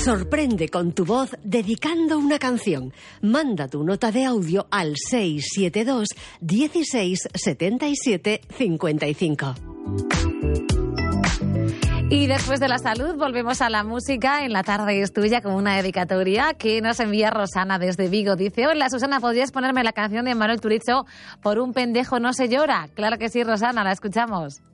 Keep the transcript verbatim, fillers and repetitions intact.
Sorprende con tu voz dedicando una canción. Manda tu nota de audio al seis siete dos, dieciséis, setenta y siete, cincuenta y cinco. Y después de la salud volvemos a la música. En la tarde es tuya, con una dedicatoria que nos envía Rosana desde Vigo. Dice: hola Susana, ¿podrías ponerme la canción de Manuel Turizo, Por un pendejo no se llora? Claro que sí, Rosana, la escuchamos.